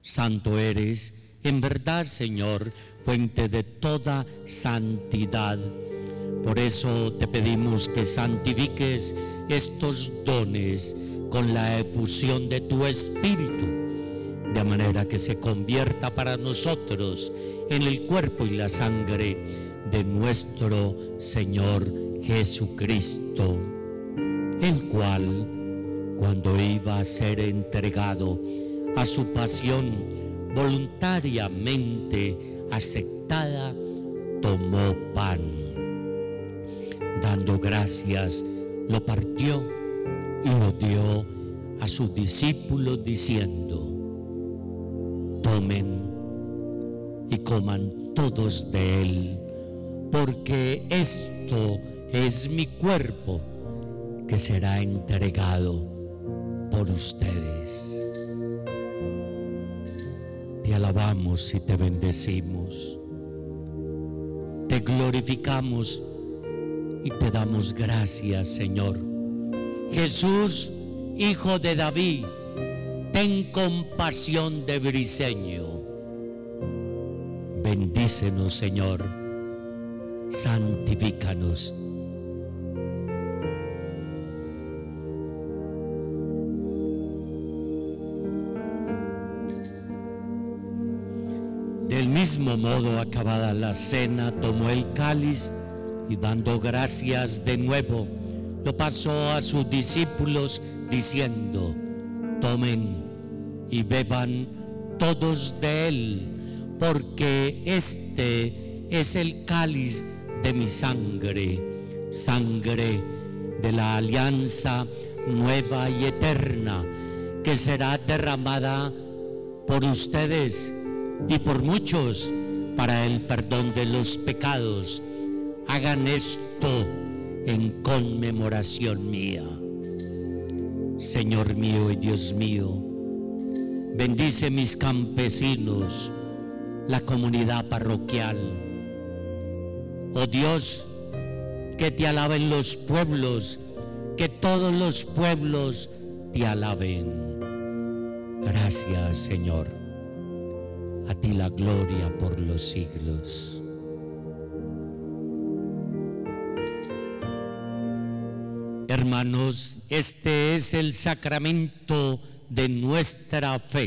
Santo eres, en verdad, Señor, fuente de toda santidad. Por eso te pedimos que santifiques estos dones con la efusión de tu Espíritu, de manera que se convierta para nosotros en el cuerpo y la sangre de nuestro Señor Jesucristo, el cual, cuando iba a ser entregado a su pasión voluntariamente aceptada, tomó pan. Dando gracias, lo partió y lo dio a sus discípulos diciendo: tomen y coman todos de él, porque esto es mi cuerpo que será entregado por ustedes. Te alabamos y te bendecimos, te glorificamos y te damos gracias, Señor. Jesús, Hijo de David, ten compasión de Briceño. Bendícenos, Señor, santifícanos. Del mismo modo, acabada la cena, tomó el cáliz y dando gracias de nuevo, lo pasó a sus discípulos diciendo: tomen y beban todos de él, porque este es el cáliz de mi sangre, sangre de la alianza nueva y eterna, que será derramada por ustedes y por muchos para el perdón de los pecados. Hagan esto en conmemoración mía. Señor mío y Dios mío, bendice mis campesinos, la comunidad parroquial. Oh Dios, que te alaben los pueblos, que todos los pueblos te alaben. Gracias, Señor. A ti la gloria por los siglos. Hermanos, este es el sacramento de nuestra fe.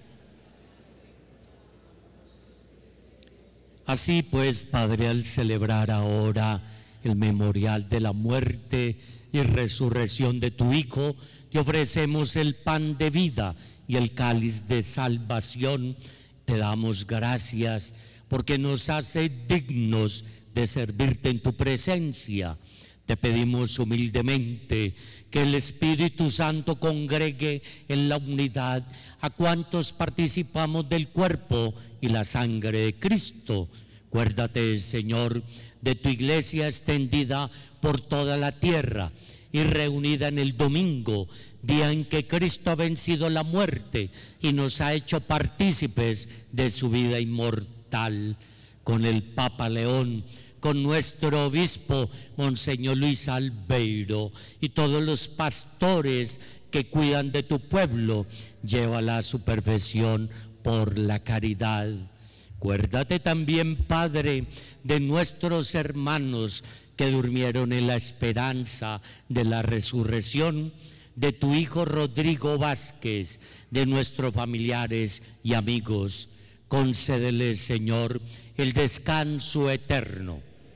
Así pues, Padre, al celebrar ahora el memorial de la muerte y resurrección de tu Hijo, te ofrecemos el pan de vida y el cáliz de salvación. Te damos gracias porque nos hace dignos de servirte en tu presencia. Te pedimos humildemente que el Espíritu Santo congregue en la unidad a cuantos participamos del cuerpo y la sangre de Cristo. Acuérdate, Señor, de tu iglesia extendida por toda la tierra y reunida en el domingo, día en que Cristo ha vencido la muerte y nos ha hecho partícipes de su vida inmortal. Con el Papa León, con nuestro obispo Monseñor Luis Albeiro y todos los pastores que cuidan de tu pueblo, llévala a su perfección por la caridad. Acuérdate también, Padre, de nuestros hermanos que durmieron en la esperanza de la resurrección, de tu Hijo Rodrigo Vázquez, de nuestros familiares y amigos. Concédeles, Señor, el descanso eterno.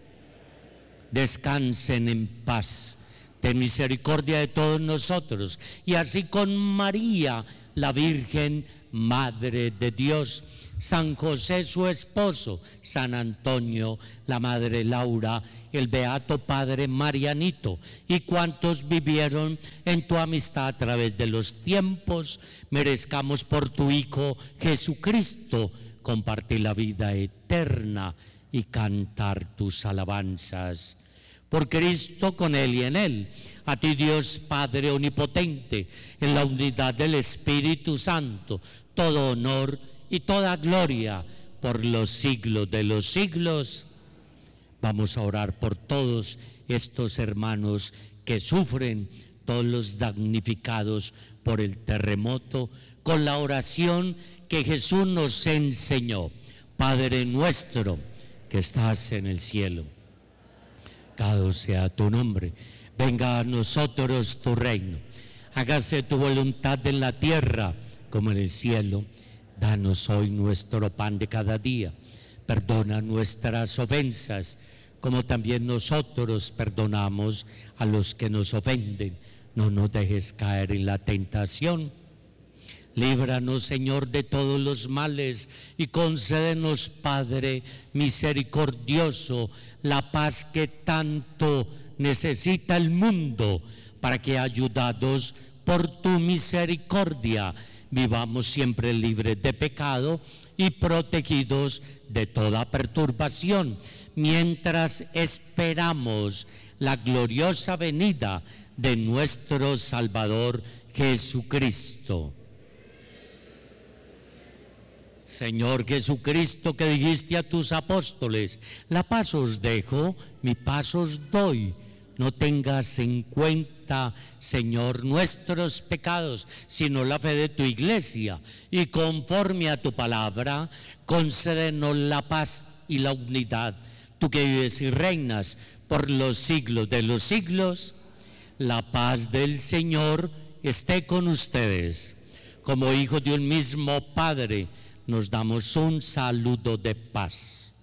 Descansen en paz. Ten misericordia de todos nosotros, y así con María, la Virgen, Madre de Dios, San José su esposo, San Antonio, la Madre Laura, el Beato Padre Marianito y cuantos vivieron en tu amistad a través de los tiempos, merezcamos por tu Hijo Jesucristo compartir la vida eterna y cantar tus alabanzas. Por Cristo, con Él y en Él, a ti Dios Padre omnipotente, en la unidad del Espíritu Santo, todo honor y toda gloria por los siglos de los siglos. Vamos a orar por todos estos hermanos que sufren, todos los damnificados por el terremoto, con la oración que Jesús nos enseñó. Padre nuestro que estás en el cielo, santificado sea tu nombre, venga a nosotros tu reino, hágase tu voluntad en la tierra como en el cielo. Danos hoy nuestro pan de cada día, perdona nuestras ofensas, como también nosotros perdonamos a los que nos ofenden. No nos dejes caer en la tentación. Líbranos, Señor, de todos los males y concédenos, Padre misericordioso, la paz que tanto necesita el mundo, para que, ayudados por tu misericordia, vivamos siempre libres de pecado y protegidos de toda perturbación, mientras esperamos la gloriosa venida de nuestro Salvador Jesucristo. Señor Jesucristo, que dijiste a tus apóstoles: la paz os dejo, mi paz os doy. No tengas en cuenta, Señor, nuestros pecados, sino la fe de tu iglesia, y conforme a tu palabra, concédenos la paz y la unidad. Tú que vives y reinas por los siglos de los siglos, la paz del Señor esté con ustedes. Como hijos de un mismo Padre, nos damos un saludo de paz.